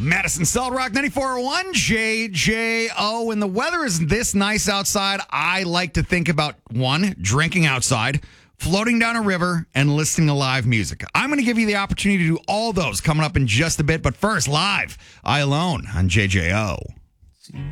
Madison Solid Rock 94.1, JJO. When the weather is this nice outside, I like to think about, one, drinking outside, floating down a river, and listening to live music. I'm going to give you the opportunity to do all those coming up in just a bit. But first, live, I Alone on JJO.